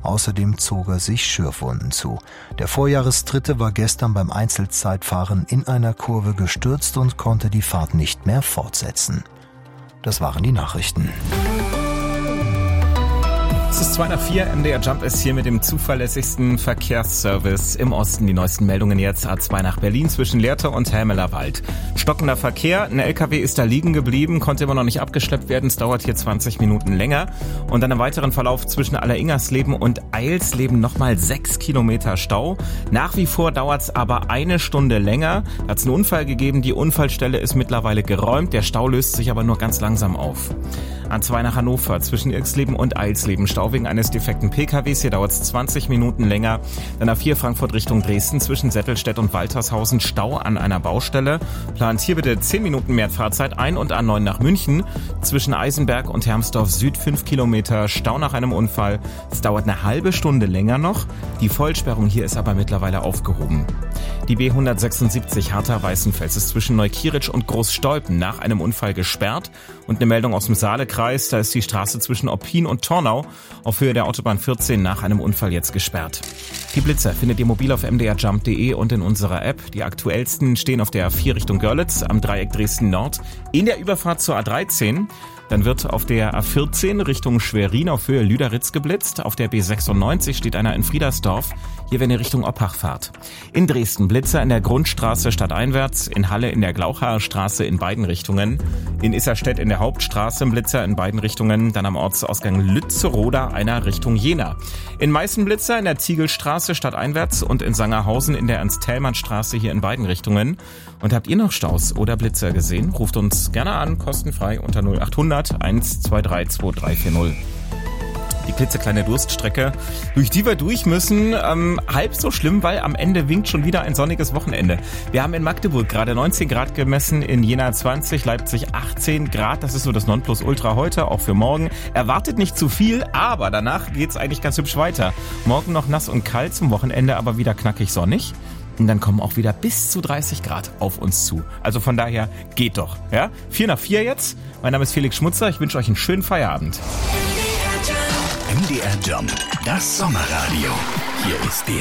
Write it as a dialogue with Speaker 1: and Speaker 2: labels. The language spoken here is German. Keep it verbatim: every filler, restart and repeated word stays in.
Speaker 1: Außerdem zog er sich Schürfwunden zu. Der Vorjahresdritte war gestern beim Einzelzeitfahren in einer Kurve gestürzt und konnte die Fahrt nicht mehr fortsetzen. Das waren die Nachrichten.
Speaker 2: Es ist zwei nach vier, M D R Jump ist hier mit dem zuverlässigsten Verkehrsservice im Osten. Die neuesten Meldungen jetzt, A zwei nach Berlin zwischen Lehrte und Helmelerwald. Stockender Verkehr, ein L K W ist da liegen geblieben, konnte immer noch nicht abgeschleppt werden, es dauert hier zwanzig Minuten länger. Und dann im weiteren Verlauf zwischen Alleringersleben und Eilsleben nochmal sechs Kilometer Stau. Nach wie vor dauert es aber eine Stunde länger. Da hat es einen Unfall gegeben, die Unfallstelle ist mittlerweile geräumt, der Stau löst sich aber nur ganz langsam auf. A zwei nach Hannover zwischen Irxleben und Eilsleben. Stau wegen eines defekten P K Ws. Hier dauert es zwanzig Minuten länger. Dann A vier Frankfurt Richtung Dresden zwischen Settelstedt und Waltershausen. Stau an einer Baustelle. Plant hier bitte zehn Minuten mehr Fahrzeit ein. Und A neun nach München zwischen Eisenberg und Hermsdorf Süd fünf Kilometer. Stau nach einem Unfall. Es dauert eine halbe Stunde länger noch. Die Vollsperrung hier ist aber mittlerweile aufgehoben. Die B hundertsechsundsiebzig Hartha-Weißenfels ist zwischen Neukirch und Großstolpen nach einem Unfall gesperrt. Und eine Meldung aus dem Saalekreis, da ist die Straße zwischen Oppin und Tornau auf Höhe der Autobahn vierzehn nach einem Unfall jetzt gesperrt. Die Blitzer findet ihr mobil auf m d r jump punkt d e und in unserer App. Die aktuellsten stehen auf der A vier Richtung Görlitz, am Dreieck Dresden Nord, in der Überfahrt zur A dreizehn. Dann wird auf der A vierzehn Richtung Schwerin auf Höhe Lüderitz geblitzt. Auf der B sechsundneunzig steht einer in Friedersdorf. Hier, wenn ihr Richtung Oppach fahrt. In Dresden Blitzer in der Grundstraße stadteinwärts. In Halle in der Glauchaer Straße in beiden Richtungen. In Isserstedt in der Hauptstraße ein Blitzer in beiden Richtungen. Dann am Ortsausgang Lützeroda einer Richtung Jena. In Meißen Blitzer in der Ziegelstraße stadteinwärts und in Sangerhausen in der Ernst-Thälmann-Straße hier in beiden Richtungen. Und habt ihr noch Staus oder Blitzer gesehen? Ruft uns gerne an, kostenfrei unter null achthundert eins zwei drei zwei drei vier null. Die klitzekleine Durststrecke, durch die wir durch müssen, ähm, halb so schlimm, weil am Ende winkt schon wieder ein sonniges Wochenende. Wir haben in Magdeburg gerade neunzehn Grad gemessen, in Jena zwanzig, Leipzig achtzehn Grad. Das ist so das Nonplusultra heute, auch für morgen. Erwartet nicht zu viel, aber danach geht's eigentlich ganz hübsch weiter. Morgen noch nass und kalt, zum Wochenende aber wieder knackig sonnig. Und dann kommen auch wieder bis zu dreißig Grad auf uns zu. Also von daher, geht doch. Ja? Vier nach vier jetzt. Mein Name ist Felix Schmutzer. Ich wünsche euch einen schönen Feierabend.
Speaker 3: M D R Jump, das Sommerradio. Hier ist die